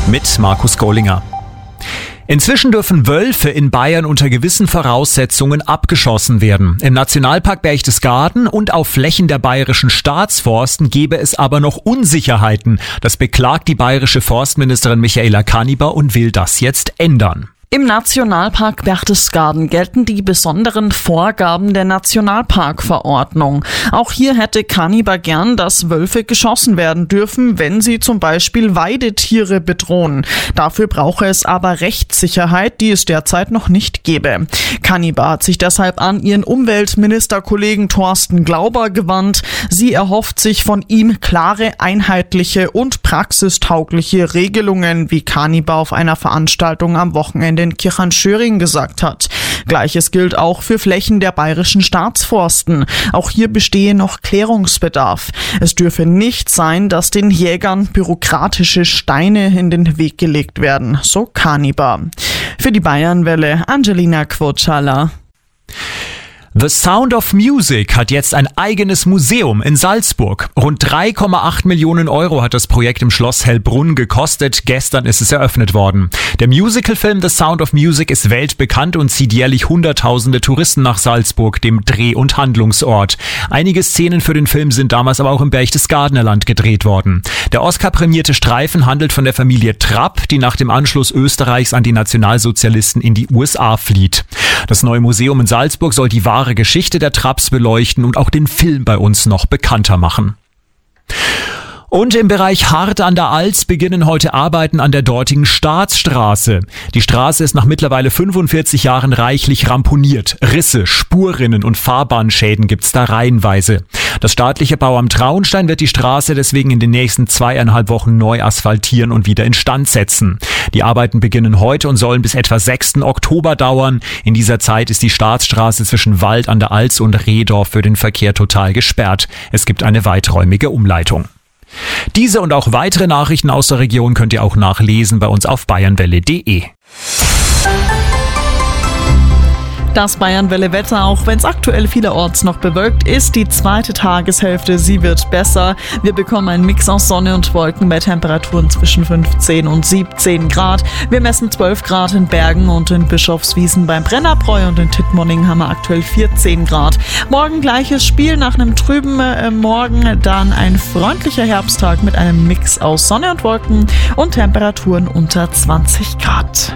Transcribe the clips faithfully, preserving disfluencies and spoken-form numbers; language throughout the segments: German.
mit Markus Gollinger. Inzwischen dürfen Wölfe in Bayern unter gewissen Voraussetzungen abgeschossen werden. Im Nationalpark Berchtesgaden und auf Flächen der bayerischen Staatsforsten gebe es aber noch Unsicherheiten. Das beklagt die bayerische Forstministerin Michaela Kaniber und will das jetzt ändern. Im Nationalpark Berchtesgaden gelten die besonderen Vorgaben der Nationalparkverordnung. Auch hier hätte Kaniber gern, dass Wölfe geschossen werden dürfen, wenn sie zum Beispiel Weidetiere bedrohen. Dafür brauche es aber Rechtssicherheit, die es derzeit noch nicht gäbe. Kaniber hat sich deshalb an ihren Umweltministerkollegen Thorsten Glauber gewandt. Sie erhofft sich von ihm klare, einheitliche und praxistaugliche Regelungen, wie Kaniber auf einer Veranstaltung am Wochenende in Kirchanschöring gesagt hat. Gleiches gilt auch für Flächen der bayerischen Staatsforsten. Auch hier bestehe noch Klärungsbedarf. Es dürfe nicht sein, dass den Jägern bürokratische Steine in den Weg gelegt werden, so Kaniber. Für die Bayernwelle Angelina Quotschala. The Sound of Music hat jetzt ein eigenes Museum in Salzburg. Rund drei Komma acht Millionen Euro hat das Projekt im Schloss Hellbrunn gekostet. Gestern ist es eröffnet worden. Der Musicalfilm The Sound of Music ist weltbekannt und zieht jährlich Hunderttausende Touristen nach Salzburg, dem Dreh- und Handlungsort. Einige Szenen für den Film sind damals aber auch im Berchtesgadener Land gedreht worden. Der Oscar-prämierte Streifen handelt von der Familie Trapp, die nach dem Anschluss Österreichs an die Nationalsozialisten in die U S A flieht. Das neue Museum in Salzburg soll die wahre Geschichte der Trapps beleuchten und auch den Film bei uns noch bekannter machen. Und im Bereich Hart an der Alz beginnen heute Arbeiten an der dortigen Staatsstraße. Die Straße ist nach mittlerweile fünfundvierzig Jahren reichlich ramponiert. Risse, Spurrinnen und Fahrbahnschäden gibt's da reihenweise. Das staatliche Bauamt Traunstein wird die Straße deswegen in den nächsten zweieinhalb Wochen neu asphaltieren und wieder instand setzen. Die Arbeiten beginnen heute und sollen bis etwa sechsten Oktober dauern. In dieser Zeit ist die Staatsstraße zwischen Wald an der Alz und Rehdorf für den Verkehr total gesperrt. Es gibt eine weiträumige Umleitung. Diese und auch weitere Nachrichten aus der Region könnt ihr auch nachlesen bei uns auf bayernwelle punkt de. Das Bayernwelle-Wetter, auch wenn es aktuell vielerorts noch bewölkt ist, die zweite Tageshälfte, sie wird besser. Wir bekommen einen Mix aus Sonne und Wolken bei Temperaturen zwischen fünfzehn und siebzehn Grad. Wir messen zwölf Grad in Bergen und in Bischofswiesen beim Brennerbräu und in Tittmoning haben wir aktuell vierzehn Grad. Morgen gleiches Spiel, nach einem trüben äh, Morgen dann ein freundlicher Herbsttag mit einem Mix aus Sonne und Wolken und Temperaturen unter zwanzig Grad.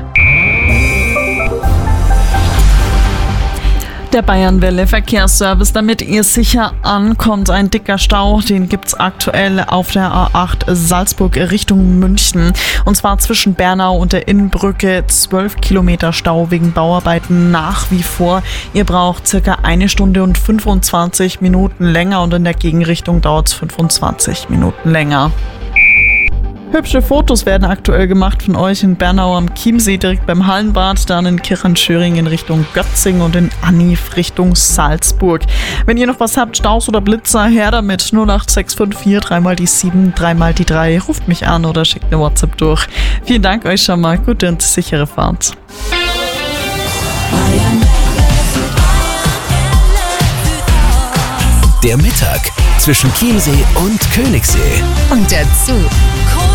Der Bayernwelle Verkehrsservice, damit ihr sicher ankommt. Ein dicker Stau, den gibt's aktuell auf der A acht Salzburg Richtung München. Und zwar zwischen Bernau und der Innbrücke. zwölf Kilometer Stau wegen Bauarbeiten nach wie vor. Ihr braucht circa eine Stunde und fünfundzwanzig Minuten länger und in der Gegenrichtung dauert's fünfundzwanzig Minuten länger. Hübsche Fotos werden aktuell gemacht von euch in Bernau am Chiemsee, direkt beim Hallenbad, dann in Kirchanschöring in Richtung Götzing und in Annif Richtung Salzburg. Wenn ihr noch was habt, Staus oder Blitzer, her damit. null acht sechs fünf vier, dreimal die sieben, dreimal die drei. Ruft mich an oder schickt eine WhatsApp durch. Vielen Dank euch schon mal. Gute und sichere Fahrt. Der Mittag zwischen Chiemsee und Königssee. Und dazu